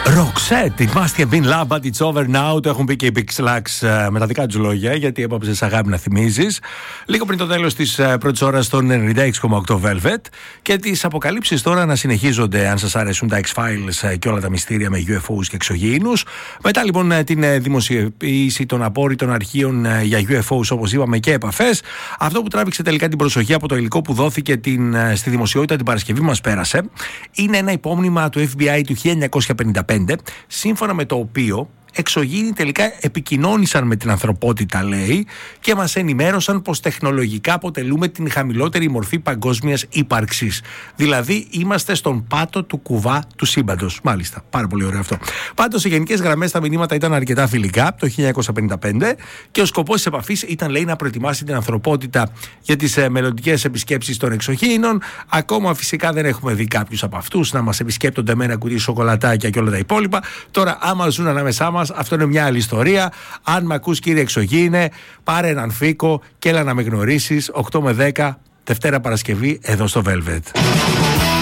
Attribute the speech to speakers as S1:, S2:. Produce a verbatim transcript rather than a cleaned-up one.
S1: Roxette, it must have been love, but it's over now. Το έχουν πει και οι Big Slacks με τα δικά του λόγια, γιατί έπαψε αγάπη να θυμίζεις. Λίγο πριν το τέλος της πρώτης ώρας στον ενενήντα έξι κόμμα οκτώ Velvet. Και τις αποκαλύψεις τώρα να συνεχίζονται, αν σας αρέσουν τα X-Files και όλα τα μυστήρια με γιου εφ ό's και εξωγήινους. Μετά λοιπόν την δημοσιοποίηση των απόρριτων αρχείων για γιου εφ ό's, όπως είπαμε, και επαφές. Αυτό που τράβηξε τελικά την προσοχή από το υλικό που δόθηκε την, στη δημοσιότητα την Παρασκευή μας πέρασε, είναι ένα υπόμνημα του εφ μπι άι του χίλια εννιακόσια πενήντα πέντε, σύμφωνα με το οποίο εξωγήινοι τελικά επικοινώνησαν με την ανθρωπότητα, λέει, και μας ενημέρωσαν πως τεχνολογικά αποτελούμε την χαμηλότερη μορφή παγκόσμιας ύπαρξης. Δηλαδή είμαστε στον πάτο του κουβά του σύμπαντος. Μάλιστα, πάρα πολύ ωραίο αυτό. Πάντως, σε γενικές γραμμές τα μηνύματα ήταν αρκετά φιλικά το χίλια εννιακόσια πενήντα πέντε και ο σκοπός της επαφής ήταν, λέει, να προετοιμάσει την ανθρωπότητα για τις ε, μελλοντικές επισκέψεις των εξωγήινων. Ακόμα φυσικά δεν έχουμε δει κάποιους από αυτούς να μας επισκέπτονται με ένα κουτί σοκολατάκια και όλα τα υπόλοιπα. Τώρα, άμα ζουν ανάμεσά μας, αυτό είναι μια άλλη ιστορία. Αν με ακούς, κύριε εξωγήινε, πάρε έναν φίκο και έλα να με γνωρίσεις. οκτώ με δέκα Δευτέρα Παρασκευή εδώ στο Velvet.